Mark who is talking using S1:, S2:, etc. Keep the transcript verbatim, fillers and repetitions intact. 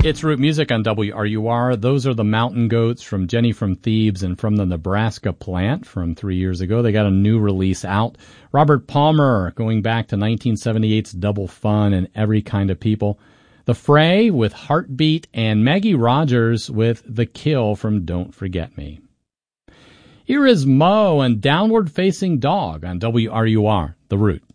S1: It's Root Music on W R U R. Those are the Mountain Goats from Jenny from Thebes and from the Nebraska Plant from three years ago. They got a new release out. Robert Palmer, going back to nineteen seventy-eight's Double Fun and Every Kind of People. The Fray with Heartbeat, and Maggie Rogers with The Kill from Don't Forget Me. Here is Mo and Downward Facing Dog on W R U R, The Root.